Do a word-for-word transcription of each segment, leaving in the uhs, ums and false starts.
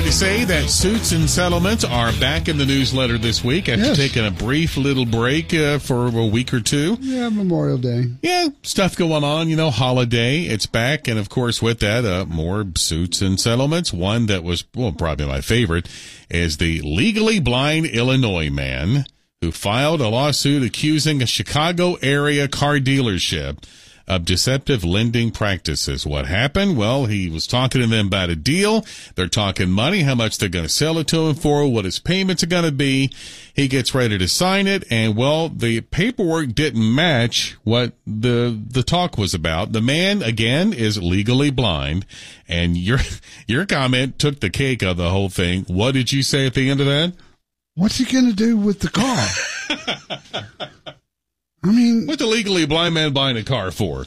to say that Suits and Settlements are back in the newsletter this week after Yes. taking a brief little break uh, for a week or two. Yeah, Memorial Day. Yeah, stuff going on, you know, holiday. It's back. And, of course, with that, uh, more Suits and Settlements. One that was, well, probably my favorite is the legally blind Illinois man who filed a lawsuit accusing a Chicago area car dealership of deceptive lending practices. What happened? Well, he was talking to them about a deal. They're talking money, how much they're going to sell it to him for, what his payments are going to be. He gets ready to sign it, and, well, the paperwork didn't match what the the talk was about. The man, again, is legally blind, and your your comment took the cake of the whole thing. What did you say at the end of that? What's he going to do with the car? I mean, What's a legally blind man buying a car for?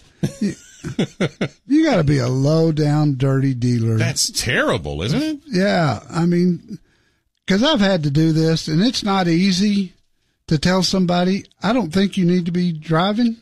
you got to be a low-down, dirty dealer. That's terrible, isn't it? Yeah, I mean, because I've had to do this, and it's not easy to tell somebody, I don't think you need to be driving.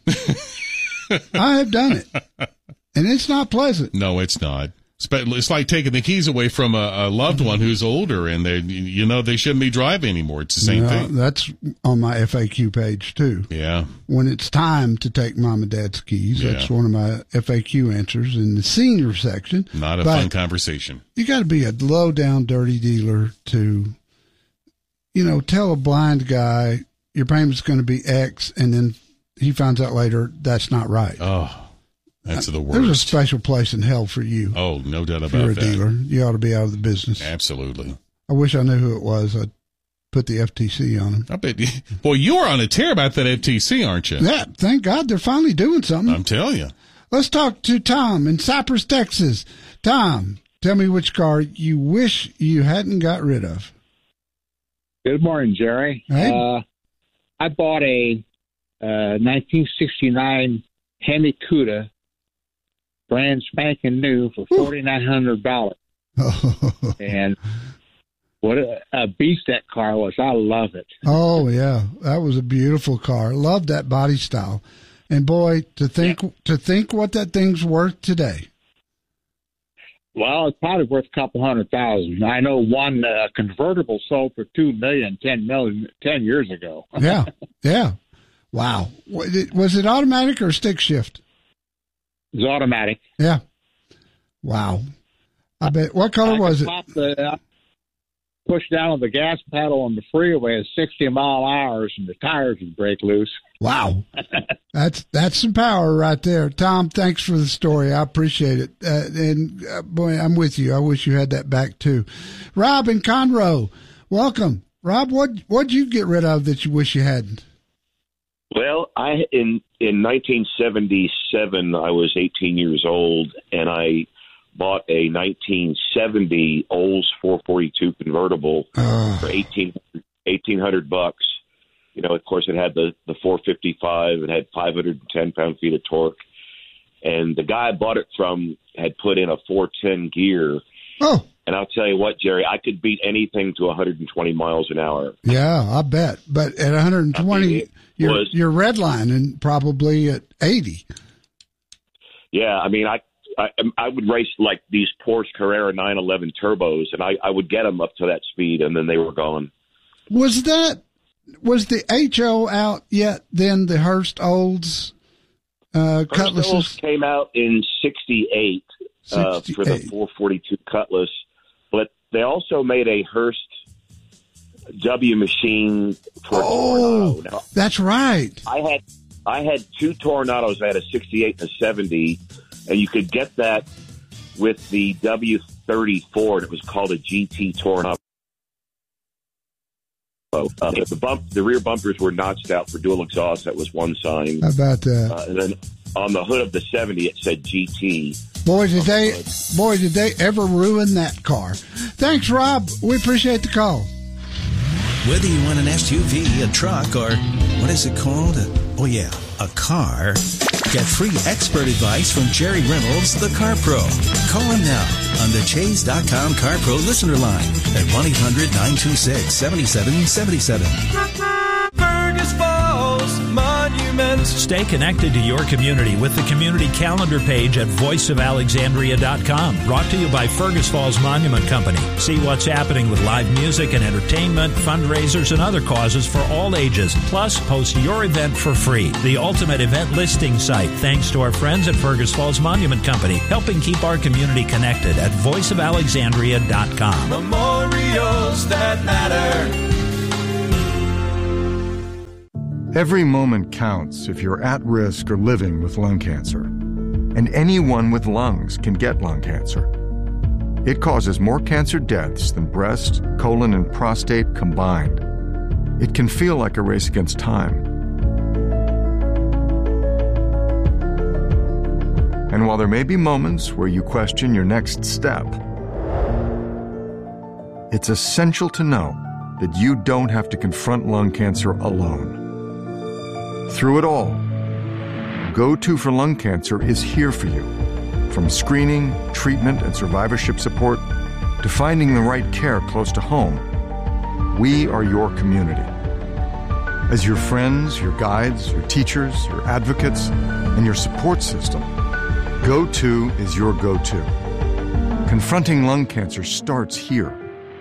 I have done it, and it's not pleasant. No, it's not. It's like taking the keys away from a, a loved one who's older, and they, you know, they shouldn't be driving anymore. It's the same No, thing. That's on my F A Q page, too. Yeah. When it's time to take mom and dad's keys, Yeah. that's one of my F A Q answers in the senior section. Not a But fun conversation. You got to be a low-down, dirty dealer to, you know, tell a blind guy your payment's going to be X, and then he finds out later that's not right. Oh, that's the worst. There's a special place in hell for you. Oh, no doubt If you're about a that. dealer, you ought to be out of the business. Absolutely. I wish I knew who it was. I'd put the F T C on him. I bet. Boy, you are on a tear about that F T C, aren't you? Yeah, thank God they're finally doing something. I'm telling you. Let's talk to Tom in Cypress, Texas. Tom, tell me which car you wish you hadn't got rid of. Good morning, Jerry. Hey. Uh, I bought a uh, nineteen sixty-nine Hemi Cuda, brand spanking new, for forty-nine hundred dollars. And what a, a beast that car was. I love it. Oh, yeah. That was a beautiful car. Loved that body style. And, boy, to think Yeah. to think what that thing's worth today. Well, it's probably worth a couple hundred thousand. I know one uh, convertible sold for two million, ten million, ten years ago. Yeah, yeah. Wow. Was it, was it automatic or stick shift? It's automatic. Yeah. Wow. I bet. What color I was could it? Pop the, uh, push down on the gas pedal on the freeway at sixty mile hours, and the tires would break loose. Wow. That's that's some power right there. Tom, thanks for the story. I appreciate it. Uh, and, uh, boy, I'm with you. I wish you had that back, too. Rob in Conroe, welcome. Rob, what, what'd you get rid of that you wish you hadn't? Well, I in in nineteen seventy-seven, I was eighteen years old, and I bought a nineteen seventy Olds four forty-two convertible Uh, for eighteen eighteen hundred bucks. You know, of course, it had the the four fifty-five. It had five hundred ten pound feet of torque, and the guy I bought it from had put in a four ten gear. oh, And I'll tell you what, Jerry, I could beat anything to one hundred twenty miles an hour. yeah, I bet. But at one hundred twenty, I mean, it you're, was- you're redlining probably at eighty. Yeah, I mean, I, I I would race like these Porsche Carrera nine eleven turbos, and I, I would get them up to that speed, and then they were gone. Was that, was the H O out yet then, the Hurst Olds uh, First Olds cutlasses? came out in sixty-eight, uh, for the sixty-eight. four forty-two Cutlass, but they also made a Hurst W machine for Oh, Tornado. Now, that's right. I had I had two Tornados. I had a sixty-eight and a seventy, and you could get that with the W thirty-four, and it was called a G T Tornado. Uh, the bump, the rear bumpers were notched out for dual exhaust. That was one sign. How about that? Uh, and then on the hood of the seventy, it said G T. Boy, did they, boy, did they ever ruin that car. Thanks, Rob. We appreciate the call. Whether you want an S U V, a truck, or what is it called? A, oh, yeah, a car. Get free expert advice from Jerry Reynolds, the Car Pro. Call him now on the Chase dot com Car Pro listener line at one eight hundred nine two six seven seven seven seven. Fergus Falls Monument month. Stay connected to your community with the community calendar page at voice of alexandria dot com. Brought to you by Fergus Falls Monument Company. See what's happening with live music and entertainment, fundraisers, and other causes for all ages. Plus, host your event for free. The ultimate event listing site, thanks to our friends at Fergus Falls Monument Company, helping keep our community connected at voice of alexandria dot com. Memorials that matter. Every moment counts if you're at risk or living with lung cancer. And anyone with lungs can get lung cancer. It causes more cancer deaths than breast, colon, and prostate combined. It can feel like a race against time. And while there may be moments where you question your next step, it's essential to know that you don't have to confront lung cancer alone. Through it all, Go To for Lung Cancer is here for you. From screening, treatment, and survivorship support to finding the right care close to home, we are your community. As your friends, your guides, your teachers, your advocates, and your support system, Go To is your go-to. Confronting lung cancer starts here.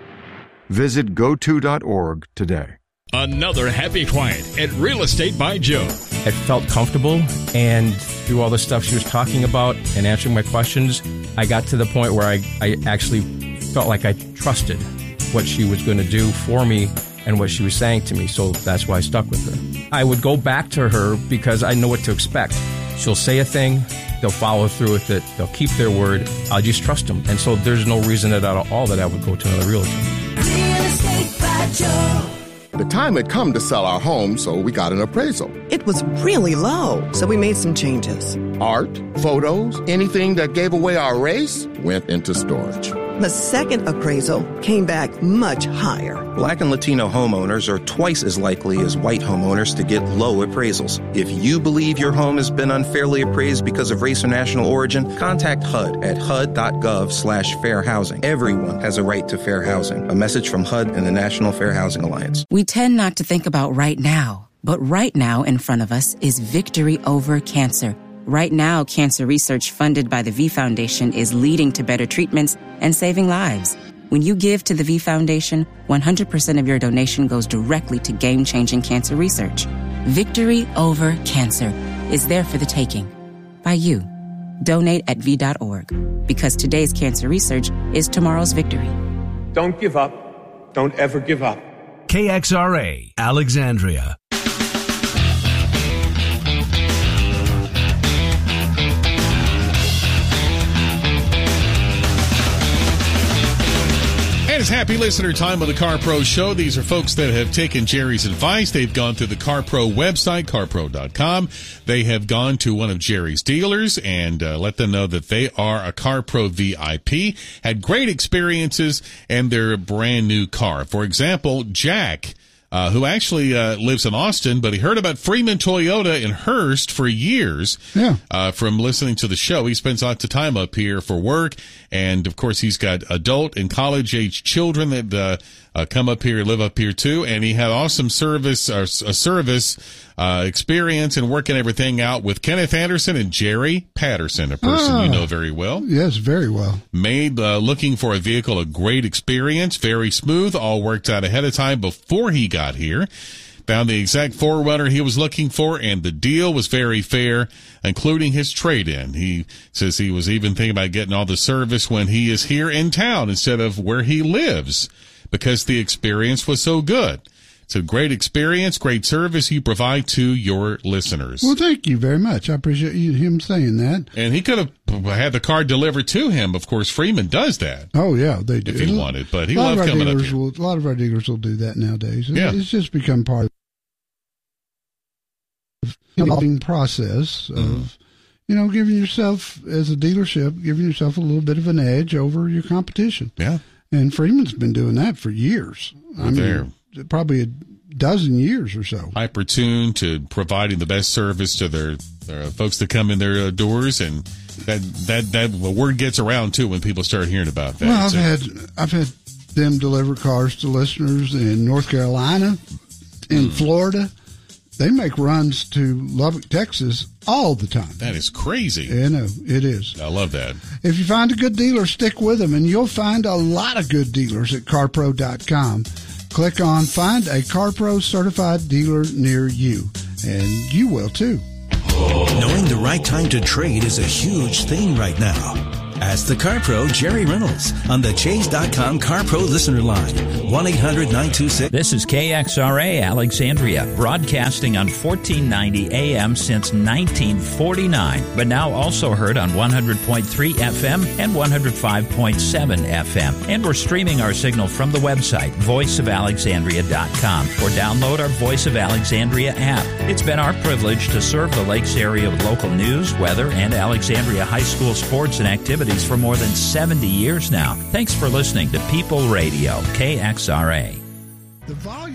Visit go to dot org today. Another happy client at Real Estate by Joe. It felt comfortable, and through all the stuff she was talking about and answering my questions, I got to the point where I, I actually felt like I trusted what she was going to do for me and what she was saying to me, so that's why I stuck with her. I would go back to her because I know what to expect. She'll say a thing, they'll follow through with it, they'll keep their word, I'll just trust them. And so there's no reason at all that I would go to another realtor. Real Estate by Joe. The time had come to sell our home, so we got an appraisal. It was really low, so we made some changes. Art, photos, anything that gave away our race went into storage. The second appraisal came back much higher. Black and Latino homeowners are twice as likely as white homeowners to get low appraisals. If you believe your home has been unfairly appraised because of race or national origin, contact H U D at H U D dot gov slash fair housing. Everyone has a right to fair housing. A message from H U D and the National Fair Housing Alliance. We tend not to think about right now, but right now in front of us is victory over cancer. Right now, cancer research funded by the V Foundation is leading to better treatments and saving lives. When you give to the V Foundation, one hundred percent of your donation goes directly to game-changing cancer research. Victory over cancer is there for the taking. By you. Donate at V dot org. Because today's cancer research is tomorrow's victory. Don't give up. Don't ever give up. K X R A, Alexandria. It's happy listener time on the Car Pro Show. These are folks that have taken Jerry's advice. They've gone to the Car Pro website, car pro dot com. They have gone to one of Jerry's dealers and uh, let them know that they are a Car Pro V I P, had great experiences, and they're a brand new car. For example, Jack, Uh, who actually uh, lives in Austin, but he heard about Freeman Toyota in Hearst for years. Yeah. Uh, from listening to the show. He spends lots of time up here for work, and of course he's got adult and college-age children that uh, uh, come up here, live up here too, and he had awesome service, uh, a service uh, experience and working everything out with Kenneth Anderson and Jerry Patterson, a person ah, you know very well. Yes, very well. Made uh, looking for a vehicle a great experience, very smooth, all worked out ahead of time before he got here. Found the exact four runner he was looking for, and the deal was very fair, including his trade-in. He says he was even thinking about getting all the service when he is here in town instead of where he lives because the experience was so good. It's a great experience, great service you provide to your listeners. Well, thank you very much. I appreciate you, him saying that. And he could have had the car delivered to him. Of course, Freeman does that. Oh, yeah, they do. If he wanted, but he loved coming up here. Will, a lot of our dealers will do that nowadays. Yeah. It's just become part of the developing process of, mm-hmm. you know, giving yourself, as a dealership, giving yourself a little bit of an edge over your competition. Yeah. And Freeman's been doing that for years. We're I mean, there. Probably a dozen years or so. Hyper-tuned to providing the best service to their, their folks that come in their uh, doors, and that that that the word gets around too when people start hearing about that. Well, I've so. had I've had them deliver cars to listeners in North Carolina, in mm. Florida, They make runs to Lubbock, Texas all the time. That is crazy. You know, it is. I love that. If you find a good dealer, stick with them, and you'll find a lot of good dealers at car pro dot com. Click on Find a CarPro certified dealer near you, and you will too. Knowing the right time to trade is a huge thing right now. Ask the Car Pro, Jerry Reynolds, on the Chase dot com Car Pro listener line, one eight hundred nine two six. This is K X R A Alexandria, broadcasting on fourteen ninety A M since nineteen forty-nine, but now also heard on one hundred point three F M and one hundred five point seven F M. And we're streaming our signal from the website, voice of alexandria dot com, or download our Voice of Alexandria app. It's been our privilege to serve the Lakes area with local news, weather, and Alexandria High School sports and activities for more than seventy years now. Thanks for listening to People Radio, K X R A. The volume.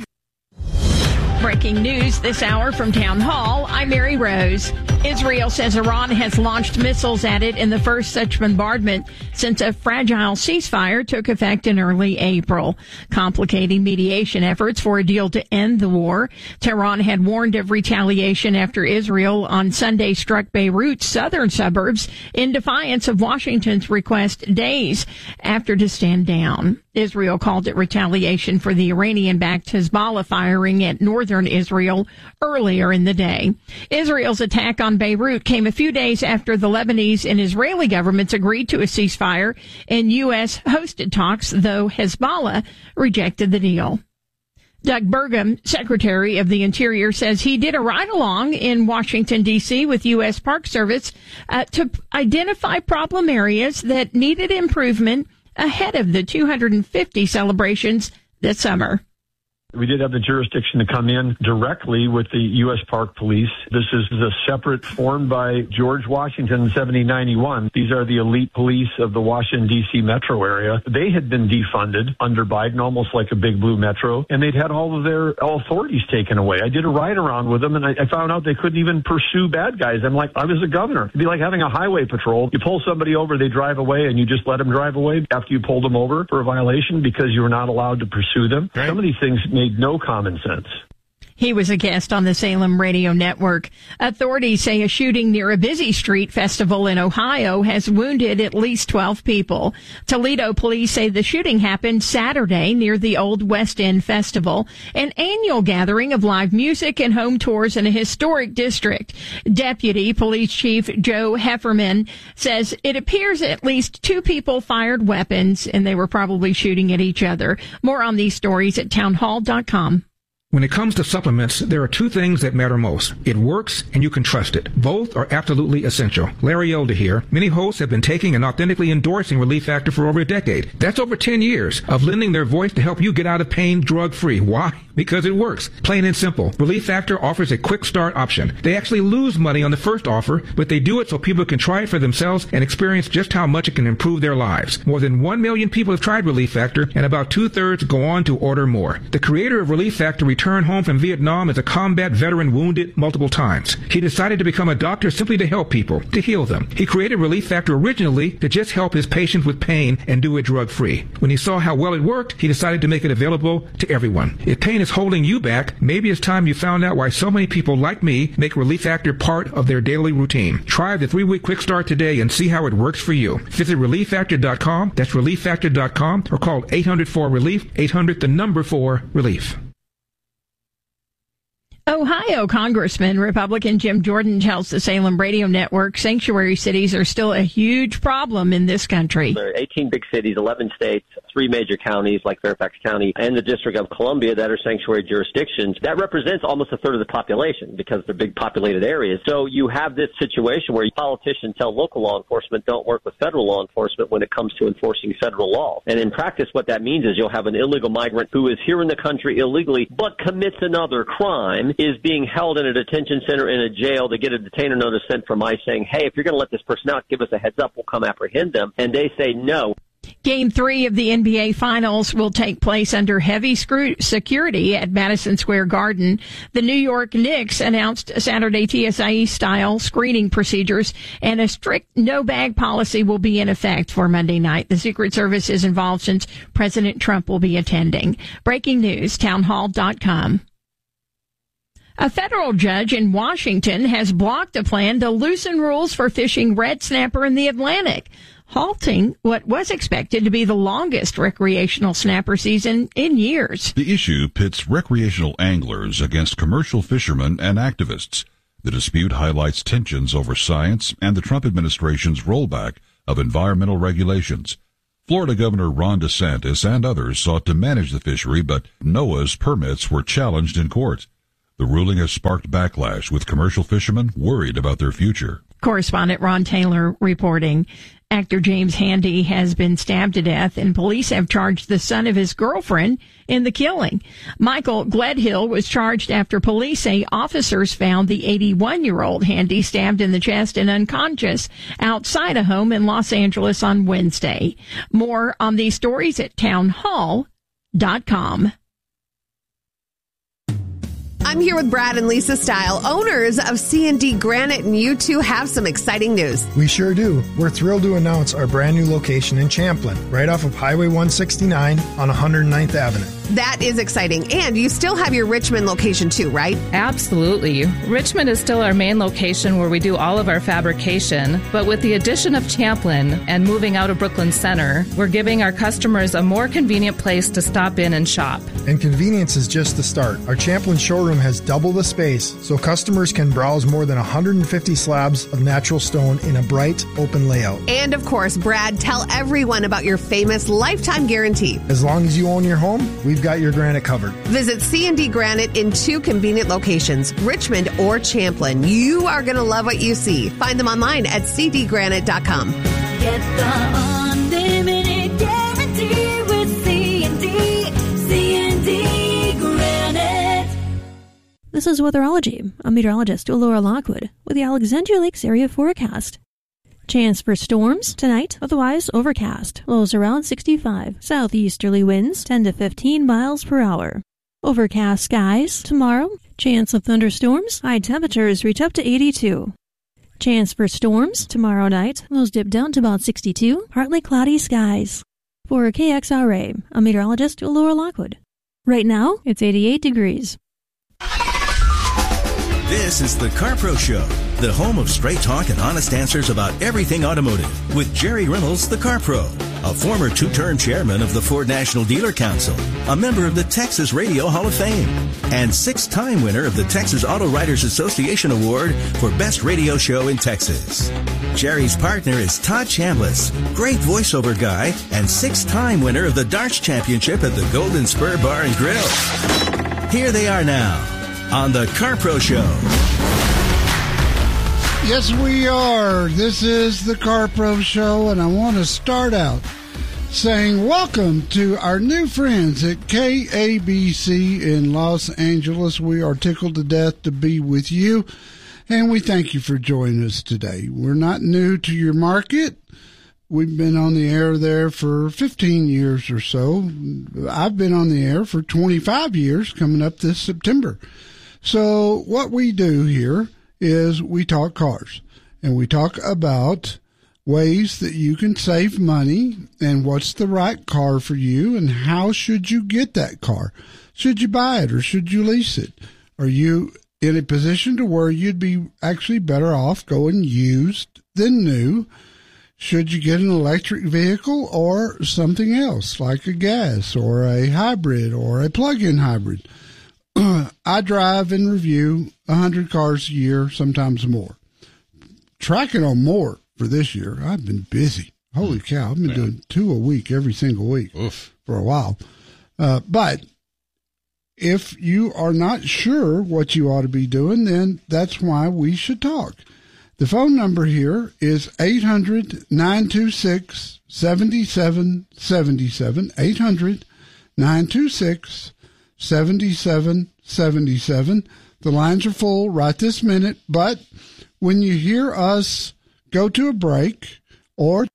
Breaking news this hour from Town Hall. I'm Mary Rose. Israel says Iran has launched missiles at it in the first such bombardment since a fragile ceasefire took effect in early April, complicating mediation efforts for a deal to end the war. Tehran had warned of retaliation after Israel on Sunday struck Beirut's southern suburbs in defiance of Washington's request days after to stand down. Israel called it retaliation for the Iranian-backed Hezbollah firing at northern Israel earlier in the day. Israel's attack on Beirut came a few days after the Lebanese and Israeli governments agreed to a ceasefire in U S-hosted talks, though Hezbollah rejected the deal. Doug Burgum, Secretary of the Interior, says he did a ride-along in Washington, D C with U S Park Service uh, to identify problem areas that needed improvement ahead of the two hundred fifty celebrations this summer. We did have the jurisdiction to come in directly with the U S Park Police. This is a separate formed by George Washington in seventeen ninety-one. These are the elite police of the Washington, D C metro area. They had been defunded under Biden, almost like a big blue metro, and they'd had all of their authorities taken away. I did a ride around with them, and I, I found out they couldn't even pursue bad guys. I'm like, I was a governor. It'd be like having a highway patrol. You pull somebody over, they drive away, and you just let them drive away after you pulled them over for a violation because you were not allowed to pursue them. Right. Some of these things made no common sense. He was a guest on the Salem Radio Network. Authorities say a shooting near a busy street festival in Ohio has wounded at least twelve people. Toledo police say the shooting happened Saturday near the Old West End Festival, an annual gathering of live music and home tours in a historic district. Deputy Police Chief Joe Hefferman says it appears at least two people fired weapons and they were probably shooting at each other. More on these stories at town hall dot com. When it comes to supplements, there are two things that matter most. It works and you can trust it. Both are absolutely essential. Larry Elder here. Many hosts have been taking and authentically endorsing Relief Factor for over a decade. That's over ten years of lending their voice to help you get out of pain drug-free. Why? Because it works. Plain and simple. Relief Factor offers a quick start option. They actually lose money on the first offer, but they do it so people can try it for themselves and experience just how much it can improve their lives. More than one million people have tried Relief Factor, and about two-thirds go on to order more. The creator of Relief Factor returned home from Vietnam as a combat veteran wounded multiple times. He decided to become a doctor simply to help people, to heal them. He created Relief Factor originally to just help his patients with pain and do it drug-free. When he saw how well it worked, he decided to make it available to everyone. If pain is holding you back, maybe it's time you found out why so many people like me make Relief Factor part of their daily routine. Try the three-week quick start today and see how it works for you. Visit relief factor dot com, that's relief factor dot com, or call eight hundred four relief, eight hundred the number four relief. Ohio Congressman Republican Jim Jordan tells the Salem Radio Network sanctuary cities are still a huge problem in this country. There are eighteen big cities, eleven states, three major counties like Fairfax County and the District of Columbia that are sanctuary jurisdictions. That represents almost a third of the population because they're big populated areas. So you have this situation where politicians tell local law enforcement don't work with federal law enforcement when it comes to enforcing federal law. And in practice, what that means is you'll have an illegal migrant who is here in the country illegally but commits another crime, is being held in a detention center in a jail to get a detainer notice sent from ICE saying, hey, if you're going to let this person out, give us a heads up, we'll come apprehend them. And they say no. Game three of the N B A Finals will take place under heavy security at Madison Square Garden. The New York Knicks announced Saturday T S I E-style screening procedures, and a strict no-bag policy will be in effect for Monday night. The Secret Service is involved since President Trump will be attending. Breaking news, town hall dot com. A federal judge in Washington has blocked a plan to loosen rules for fishing red snapper in the Atlantic, halting what was expected to be the longest recreational snapper season in years. The issue pits recreational anglers against commercial fishermen and activists. The dispute highlights tensions over science and the Trump administration's rollback of environmental regulations. Florida Governor Ron DeSantis and others sought to manage the fishery, but NOAA's permits were challenged in court. The ruling has sparked backlash, with commercial fishermen worried about their future. Correspondent Ron Taylor reporting. Actor James Handy has been stabbed to death, and police have charged the son of his girlfriend in the killing. Michael Gledhill was charged after police say officers found the eighty-one-year-old Handy stabbed in the chest and unconscious outside a home in Los Angeles on Wednesday. More on these stories at townhall dot com. I'm here with Brad and Lisa Stile, owners of C and D Granite, and you two have some exciting news. We sure do. We're thrilled to announce our brand new location in Champlin, right off of Highway one sixty-nine on one hundred ninth Avenue. That is exciting. And you still have your Richmond location too, right? Absolutely. Richmond is still our main location where we do all of our fabrication, but with the addition of Champlin and moving out of Brooklyn Center, we're giving our customers a more convenient place to stop in and shop. And convenience is just the start. Our Champlin showroom has double the space, so customers can browse more than one hundred fifty slabs of natural stone in a bright, open layout. And of course, Brad, tell everyone about your famous lifetime guarantee. As long as you own your home, we've got your granite covered. Visit C and D Granite in two convenient locations, Richmond or Champlin. You are going to love what you see. Find them online at c d granite dot com. Get the unlimited guarantee with C and D. C and D Granite. This is Weatherology. I'm meteorologist Laura Lockwood with the Alexandria Lakes area forecast. Chance for storms tonight, otherwise overcast. Lows around sixty-five. Southeasterly winds ten to fifteen miles per hour. Overcast skies tomorrow. Chance of thunderstorms. High temperatures reach up to eighty-two. Chance for storms tomorrow night. Lows dip down to about sixty-two. Partly cloudy skies. For K X R A, I'm meteorologist Laura Lockwood. Right now, it's eighty-eight degrees. This is the CarPro Show, the home of straight talk and honest answers about everything automotive, with Jerry Reynolds, the CarPro, a former two-term chairman of the Ford National Dealer Council, a member of the Texas Radio Hall of Fame, and six-time winner of the Texas Auto Writers Association Award for Best Radio Show in Texas. Jerry's partner is Todd Chambliss, great voiceover guy, and six-time winner of the Darts Championship at the Golden Spur Bar and Grill. Here they are now on the CarPro Show. Yes, we are. This is the CarPro Show, and I want to start out saying welcome to our new friends at K A B C in Los Angeles. We are tickled to death to be with you, and we thank you for joining us today. We're not new to your market. We've been on the air there for fifteen years or so. I've been on the air for twenty-five years, coming up this September. So what we do here is we talk cars, and we talk about ways that you can save money and what's the right car for you and how should you get that car. Should you buy it or should you lease it? Are you in a position to where you'd be actually better off going used than new? Should you get an electric vehicle or something else like a gas or a hybrid or a plug-in hybrid? I drive and review one hundred cars a year, sometimes more. Tracking on more for this year. I've been busy. Holy cow. I've been Man. doing two a week every single week Oof. for a while. Uh, but if you are not sure what you ought to be doing, then that's why we should talk. The phone number here is eight hundred, nine two six, seven seven seven seven, eight hundred, nine two six, seven seven seven seven. The lines are full right this minute, but when you hear us go to a break or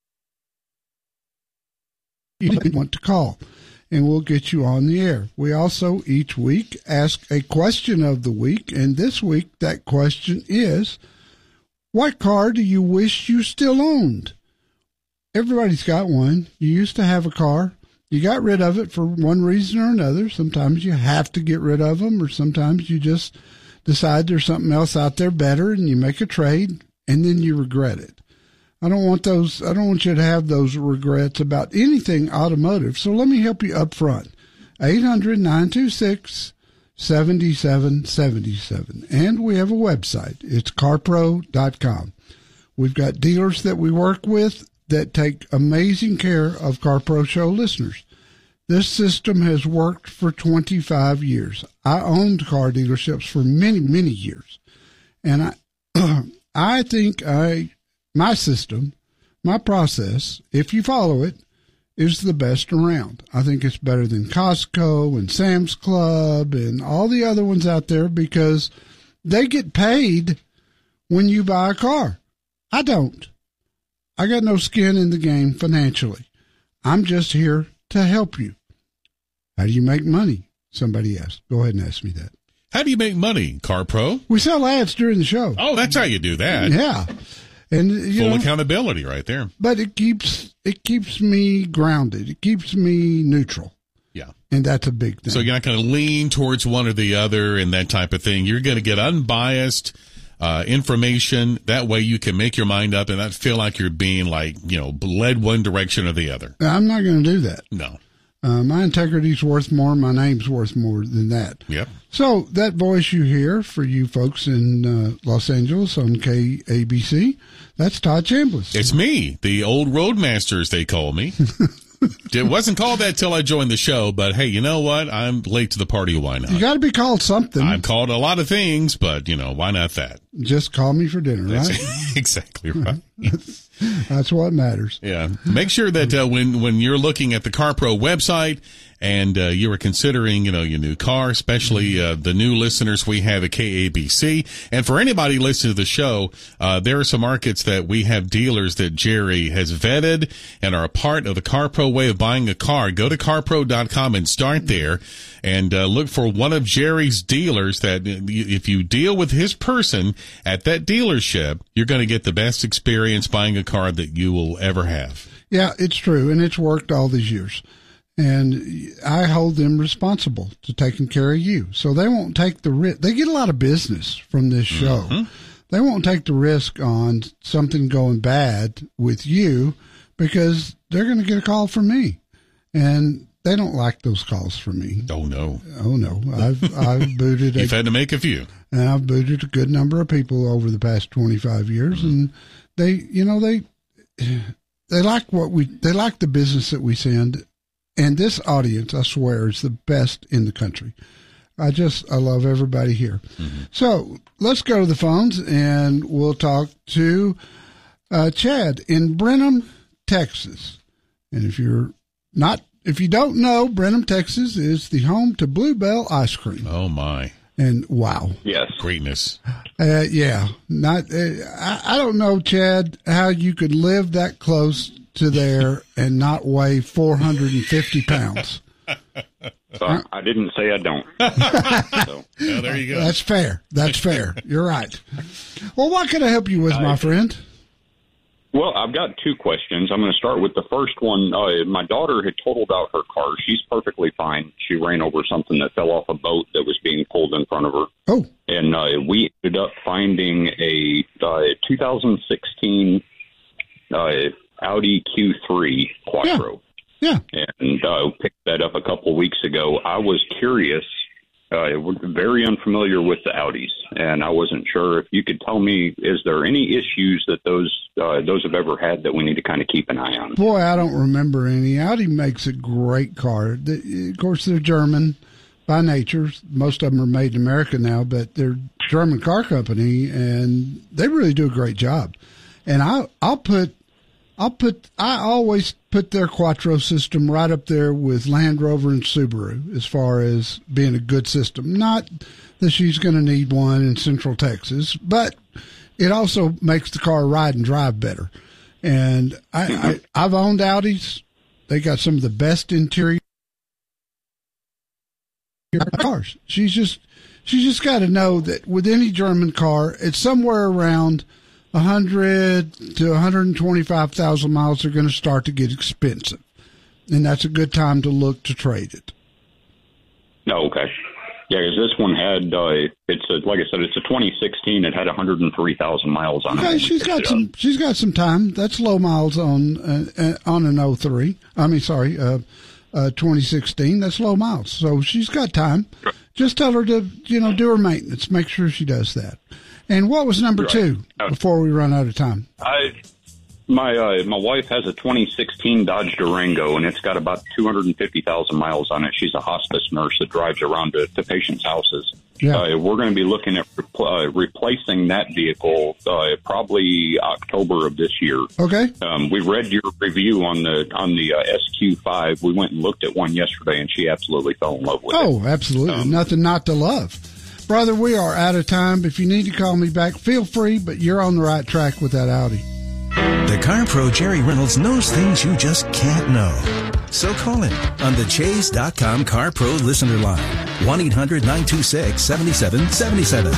you want to call, and we'll get you on the air. We also each week ask a question of the week, and this week that question is, what car do you wish you still owned? Everybody's got one. You used to have a car. You got rid of it for one reason or another. Sometimes you have to get rid of them, or sometimes you just decide there's something else out there better, and you make a trade, and then you regret it. I don't want those. I don't want you to have those regrets about anything automotive. So let me help you up front. eight hundred, nine two six, seven seven seven seven. And we have a website. It's car pro dot com. We've got dealers that we work with that take amazing care of CarPro Show listeners. This system has worked for twenty-five years. I owned car dealerships for many, many years. And I I think I my system, my process, if you follow it, is the best around. I think it's better than Costco and Sam's Club and all the other ones out there because they get paid when you buy a car. I don't. I got no skin in the game financially. I'm just here to help you. How do you make money? Somebody asked. Go ahead and ask me that. How do you make money, CarPro? We sell ads during the show. Oh, that's how you do that. Yeah. And you full know, accountability right there. But it keeps it keeps me grounded. It keeps me neutral. Yeah. And that's a big thing. So you're not going to lean towards one or the other and that type of thing. You're going to get unbiased uh, information. That way you can make your mind up and not feel like you're being like, you know, led one direction or the other. I'm not going to do that. No. Uh, my integrity's worth more. My name's worth more than that. Yep. So that voice you hear for you folks in uh, Los Angeles on K A B C, that's Todd Chambliss. It's me, the old roadmaster, as they call me. It wasn't called that till I joined the show, but hey, you know what? I'm late to the party. Why not? You got to be called something. I'm called a lot of things, but you know, why not that? Just call me for dinner, That's right? exactly right. that's, that's what matters. Yeah. Make sure that uh, when when you're looking at the CarPro website and uh, you are considering, you know, your new car, especially uh, the new listeners we have at K A B C, and for anybody listening to the show, uh, there are some markets that we have dealers that Jerry has vetted and are a part of the CarPro way of buying a car. Go to car pro dot com and start there and uh, look for one of Jerry's dealers that if you deal with his person at that dealership, you're going to get the best experience buying a car that you will ever have. Yeah, it's true, and it's worked all these years. And I hold them responsible to taking care of you. So they won't take the risk. They get a lot of business from this show. Mm-hmm. They won't take the risk on something going bad with you because they're going to get a call from me. And they don't like those calls from me. Oh, no. Oh, no. I've I've booted. You've a, had to make a few. And I've booted a good number of people over the past twenty-five years. Mm-hmm. And they, you know, they they like what we, they like the business that we send. And this audience, I swear, is the best in the country. I just, I love everybody here. Mm-hmm. So let's go to the phones and we'll talk to uh, Chad in Brenham, Texas. And if you're not, if you don't know, Brenham, Texas is the home to Bluebell ice cream. Oh, my. And wow. Yes. Greatness. Uh, yeah. Not, uh, I, I don't know, Chad, how you could live that close to there and not weigh four hundred fifty pounds. So I, I didn't say I don't. So. Well, there you go. That's fair. That's fair. You're right. Well, what can I help you with, my friend? Well, I've got two questions. I'm going to start with the first one. Uh, my daughter had totaled out her car. She's perfectly fine. She ran over something that fell off a boat that was being pulled in front of her. Oh. And uh, we ended up finding a uh, two thousand sixteen uh, Audi Q three Quattro. Yeah. yeah. And uh, picked that up a couple weeks ago. I was curious. Uh, we're very unfamiliar with the Audis, and I wasn't sure if you could tell me, is there any issues that those uh, those have ever had that we need to kind of keep an eye on? Boy, I don't remember any. Audi makes a great car. The, of course, they're German by nature. Most of them are made in America now, but they're a German car company, and they really do a great job. And I, I'll put... I'll put. I always put their Quattro system right up there with Land Rover and Subaru as far as being a good system. Not that she's going to need one in Central Texas, but it also makes the car ride and drive better. And I, I, I've owned Audis. They got some of the best interior cars. She's just, she's just got to know that with any German car, it's somewhere around one hundred to one hundred twenty-five thousand miles are going to start to get expensive. And that's a good time to look to trade it. No, okay. Yeah, because this one had, uh, it's a, like I said, it's a twenty sixteen. It had one hundred three thousand miles on okay, it. she's got some. Up. She's got some time. That's low miles on uh, uh, on an oh three. I mean, sorry, uh, uh, twenty sixteen. That's low miles, so she's got time. Sure. Just tell her to, you know, do her maintenance. Make sure she does that. And what was number right. two before we run out of time? I. My uh, my wife has a twenty sixteen Dodge Durango, and it's got about two hundred fifty thousand miles on it. She's a hospice nurse that drives around to, to patients' houses. Yeah. Uh, we're going to be looking at uh, replacing that vehicle uh, probably October of this year. Okay. Um, we read your review on the on the uh, S Q five. We went and looked at one yesterday, and she absolutely fell in love with oh, it. Oh, absolutely. Um, Nothing not to love. Brother, we are out of time. If you need to call me back, feel free, but you're on the right track with that Audi. The Car Pro Jerry Reynolds knows things you just can't know. So call him on the Chase dot com Car Pro listener line. one eight hundred nine two six seven seven seven seven.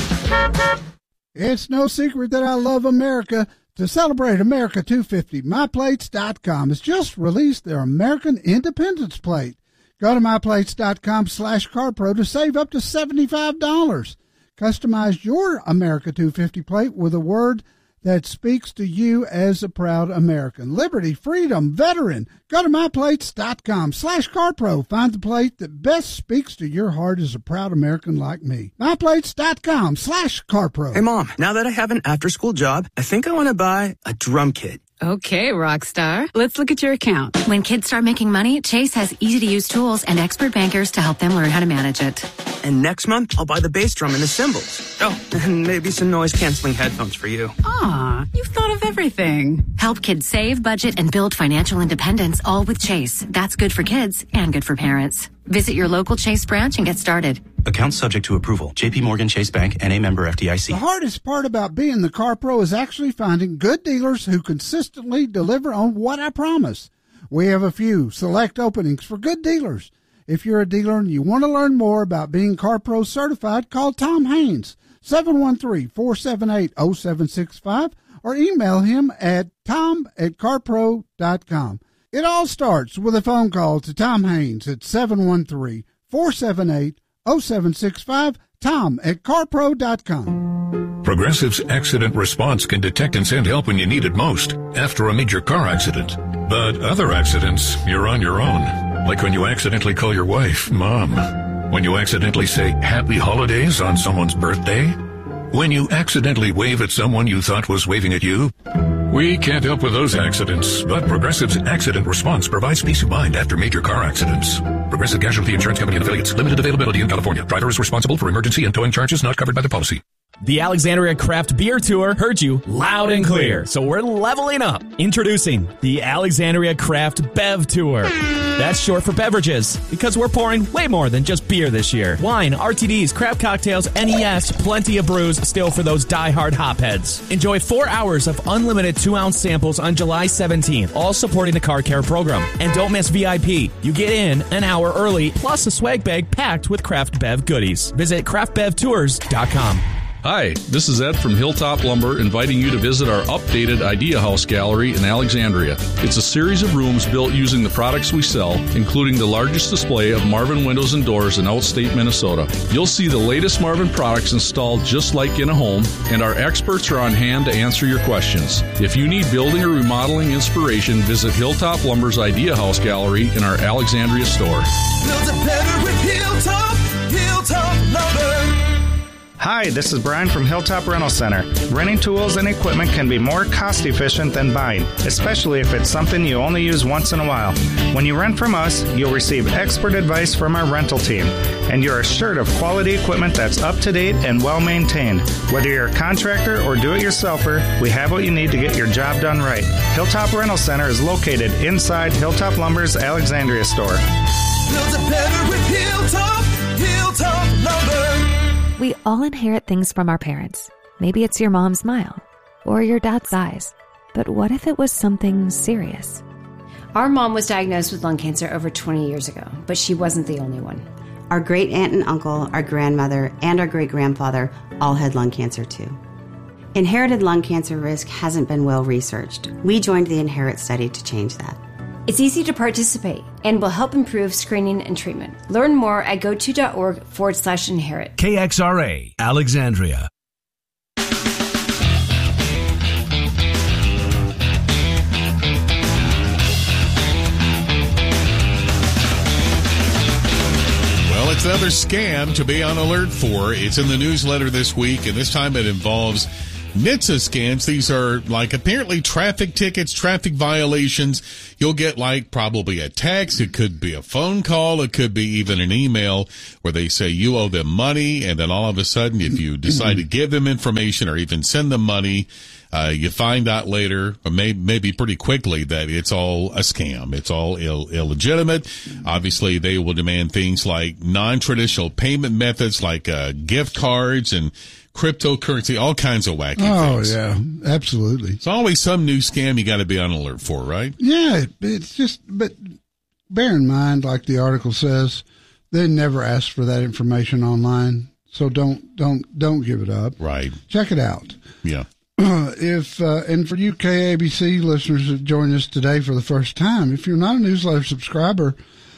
It's no secret that I love America. To celebrate America two fifty, my plates dot com has just released their American Independence Plate. Go to my plates dot com slash CarPro to save up to seventy-five dollars. Customize your America two fifty plate with a word that speaks to you as a proud American. Liberty, freedom, veteran. Go to my plates dot com slash CarPro. Find the plate that best speaks to your heart as a proud American like me. my plates dot com slash CarPro. Hey, Mom, now that I have an after-school job, I think I want to buy a drum kit. Okay, Rockstar. Let's look at your account. When kids start making money, Chase has easy-to-use tools and expert bankers to help them learn how to manage it. And next month, I'll buy the bass drum and the cymbals. Oh, and maybe some noise-canceling headphones for you. Aw, you've thought of everything. Help kids save, budget, and build financial independence, all with Chase. That's good for kids and good for parents. Visit your local Chase branch and get started. Account subject to approval. J P Morgan Chase Bank and a member F D I C. The hardest part about being the Car Pro is actually finding good dealers who consistently deliver on what I promise. We have a few select openings for good dealers. If you're a dealer and you want to learn more about being Car Pro certified, call Tom Haynes, seven one three, four seven eight, zero seven six five, or email him at tom at carpro dot com. It all starts with a phone call to Tom Haynes at seven one three, four seven eight, zero seven six five, tom at carpro dot com. Progressive's accident response can detect and send help when you need it most, after a major car accident. But other accidents, you're on your own. Like when you accidentally call your wife Mom. When you accidentally say Happy Holidays on someone's birthday. When you accidentally wave at someone you thought was waving at you. We can't help with those accidents, but Progressive's accident response provides peace of mind after major car accidents. Progressive Casualty Insurance Company and affiliates. Limited availability in California. Driver is responsible for emergency and towing charges not covered by the policy. The Alexandria Craft Beer Tour heard you loud and clear, so we're leveling up. Introducing the Alexandria Craft Bev Tour. That's short for beverages, because we're pouring way more than just beer this year. Wine, R T Ds, craft cocktails, N E S, plenty of brews still for those die-hard hopheads. Enjoy four hours of unlimited two-ounce samples on July seventeenth, all supporting the Car Care program. And don't miss V I P. You get in an hour early, plus a swag bag packed with Craft Bev goodies. Visit craft bev tours dot com. Hi, this is Ed from Hilltop Lumber inviting you to visit our updated Idea House Gallery in Alexandria. It's a series of rooms built using the products we sell, including the largest display of Marvin windows and doors in outstate Minnesota. You'll see the latest Marvin products installed just like in a home, and our experts are on hand to answer your questions. If you need building or remodeling inspiration, visit Hilltop Lumber's Idea House Gallery in our Alexandria store. Build it better with Hilltop, Hilltop Lumber. Hi, this is Brian from Hilltop Rental Center. Renting tools and equipment can be more cost efficient than buying, especially if it's something you only use once in a while. When you rent from us, you'll receive expert advice from our rental team, and you're assured of quality equipment that's up to date and well maintained. Whether you're a contractor or do-it-yourselfer, we have what you need to get your job done right. Hilltop Rental Center is located inside Hilltop Lumber's Alexandria store. Build it better with Hilltop, Hilltop Lumber. We all inherit things from our parents. Maybe it's your mom's smile or your dad's eyes. But what if it was something serious? Our mom was diagnosed with lung cancer over twenty years ago, but she wasn't the only one. Our great aunt and uncle, our grandmother, and our great grandfather all had lung cancer too. Inherited lung cancer risk hasn't been well researched. We joined the Inherit study to change that. It's easy to participate and will help improve screening and treatment. Learn more at goto.org forward slash inherit. K X R A, Alexandria. Well, it's another scam to be on alert for. It's in the newsletter this week, and this time it involves N H T S A scams. These are like apparently traffic tickets, traffic violations. You'll get like probably a text. It could be a phone call. It could be even an email where they say you owe them money. And then all of a sudden, if you decide to give them information or even send them money, uh, you find out later, or maybe, maybe pretty quickly, that it's all a scam. It's all Ill, illegitimate. Obviously, they will demand things like non-traditional payment methods like uh, gift cards and cryptocurrency, all kinds of wacky oh, things. Oh, yeah, absolutely. It's always some new scam you got to be on alert for, right? Yeah, it's just, but bear in mind, like the article says, they never ask for that information online, so don't, don't, don't give it up. Right. Check it out. Yeah. Uh, if, uh, and for you K A B C listeners that join us today for the first time, if you're not a newsletter subscriber,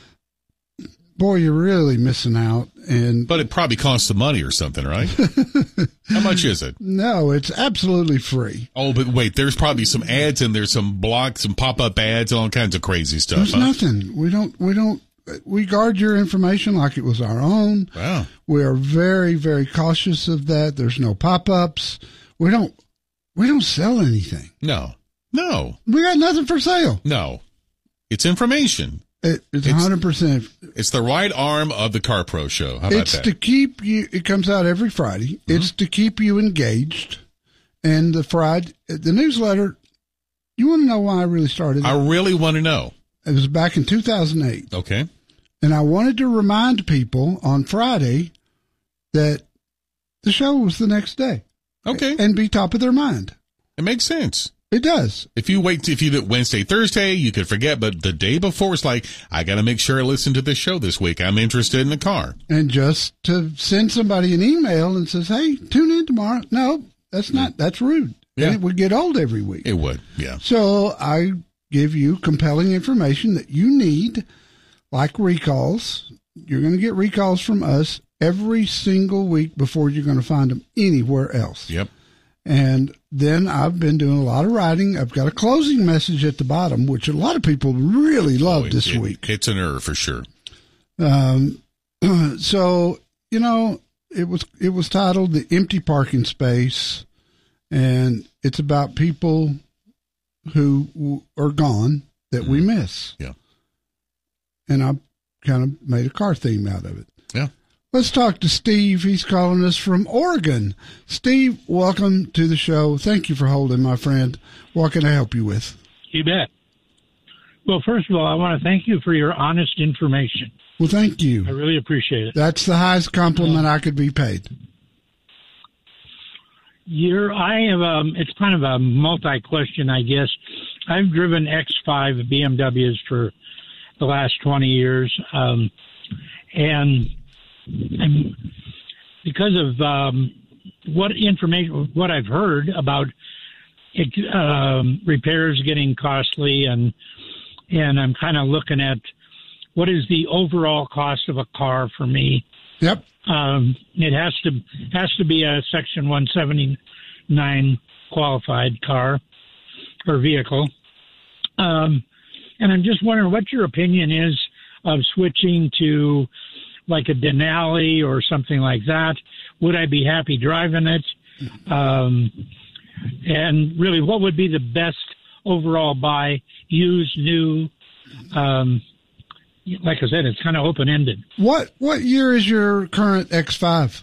boy, you're really missing out. And but it probably costs some money or something, right? How much is it? No, it's absolutely free. Oh, but wait, there's probably some ads and there's some blocks, some pop-up ads, and all kinds of crazy stuff. There's huh? nothing. We don't. We don't. We guard your information like it was our own. Wow. We are very, very cautious of that. There's no pop-ups. We don't. We don't sell anything. No. No. We got nothing for sale. No. It's information. It, it's one hundred percent. It's the right arm of the Car Pro Show. How about it's that? It's to keep you, it comes out every Friday. Mm-hmm. It's to keep you engaged. And the Friday, the newsletter, you want to know why I really started it? I really want to know. It was back in two thousand eight. Okay. And I wanted to remind people on Friday that the show was the next day. Okay. And be top of their mind. It makes sense. It does. If you wait, if you do Wednesday, Thursday, you could forget. But the day before, it's like, I got to make sure I listen to this show this week. I'm interested in the car. And just to send somebody an email and says, hey, tune in tomorrow. No, that's not, that's rude. Yeah. And it would get old every week. It would, yeah. So I give you compelling information that you need, like recalls. You're going to get recalls from us every single week before you're going to find them anywhere else. Yep. And then I've been doing a lot of writing. I've got a closing message at the bottom, which a lot of people really loved oh, it, this it, week. It's an error for sure. Um, so, you know, it was, it was titled The Empty Parking Space, and it's about people who w- are gone that mm-hmm. we miss. Yeah. And I kind of made a car theme out of it. Yeah. Let's talk to Steve. He's calling us from Oregon. Steve, welcome to the show. Thank you for holding, my friend. What can I help you with? You bet. Well, first of all, I want to thank you for your honest information. Well, thank you. I really appreciate it. That's the highest compliment uh, I could be paid. You're, I have a, it's kind of a multi-question, I guess. I've driven X five B M Ws for the last twenty years, um, and I'm, because of um, what information, what I've heard about it, um, repairs getting costly, and and I'm kind of looking at what is the overall cost of a car for me. Yep. Um, it has to has to be a Section one seventy-nine qualified car or vehicle. Um, and I'm just wondering what your opinion is of switching to like a Denali or something like that. Would I be happy driving it? Um, and really, what would be the best overall buy, used, new? Um, like I said, it's kind of open-ended. What what year is your current X five?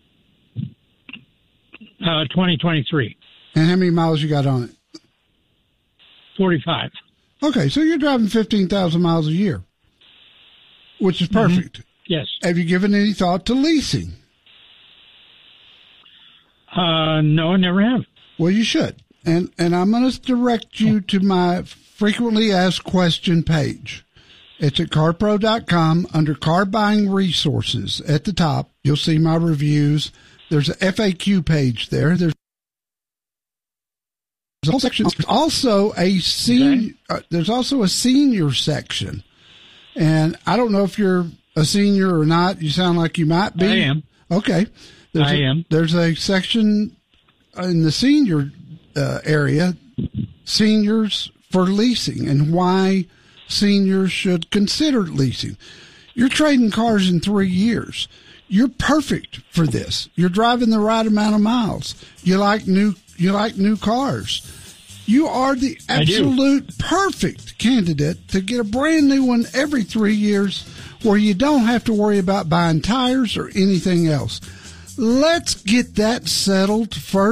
Uh, twenty twenty-three. And how many miles you got on it? forty-five. Okay, so you're driving fifteen thousand miles a year, which is perfect. Mm-hmm. Yes. Have you given any thought to leasing? Uh, no, I never have. Well, you should. And and I'm going to direct you to my frequently asked question page. It's at car pro dot com under car buying resources. At the top, you'll see my reviews. There's a F A Q page there. There's a whole section. There's also a senior. Uh, there's also a senior section, and I don't know if you're a senior or not. You sound like you might be. I am. Okay. There's I a, am. There's a section in the senior uh, area, seniors for leasing, and why seniors should consider leasing. You're trading cars in three years. You're perfect for this. You're driving the right amount of miles. You like new. You like new cars. You are the absolute perfect candidate to get a brand new one every three years where you don't have to worry about buying tires or anything else. Let's get that settled first.